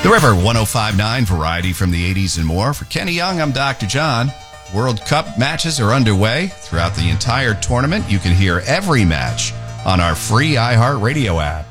The River 105.9 variety from the 80s and more. For Kenny Young, I'm Dr. John. World Cup matches are underway throughout the entire tournament. You can hear every match on our free iHeartRadio app.